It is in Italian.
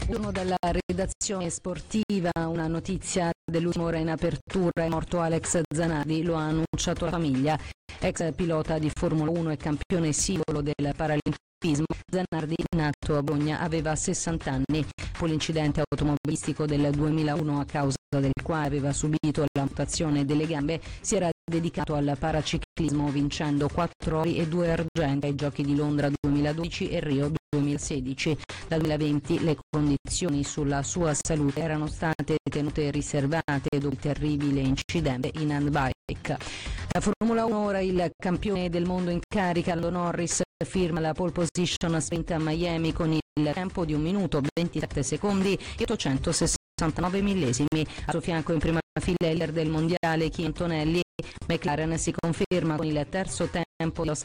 Uno dalla redazione sportiva, una notizia dell'ultima ora in apertura: è morto Alex Zanardi, lo ha annunciato la famiglia. Ex pilota di Formula 1 e campione singolo del paralimpismo, Zanardi, nato a Bologna, aveva 60 anni. Dopo l'incidente automobilistico del 2001, a causa del quale aveva subito l'amputazione delle gambe, si era dedicato al paraciclismo, vincendo 4 ori e 2 argenti ai Giochi di Londra 2012 e Rio 2016. Dal 2020 le condizioni sulla sua salute erano state tenute riservate dopo il terribile incidente in handbike. La Formula 1 ora: il campione del mondo in carica, Lando Norris, firma la pole position sprint a Miami con il tempo di 1 minuto 27 secondi e 869 millesimi. Al suo fianco in prima fila il leader del mondiale Chi Antonelli. McLaren si conferma con il terzo tempo di